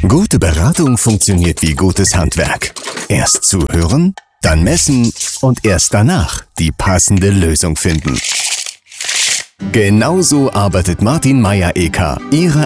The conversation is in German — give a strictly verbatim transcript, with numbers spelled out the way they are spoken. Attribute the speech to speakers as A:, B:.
A: Gute Beratung funktioniert wie gutes Handwerk. Erst zuhören, dann messen und erst danach die passende Lösung finden. Genauso arbeitet Martin Meier-Ecker, Ihre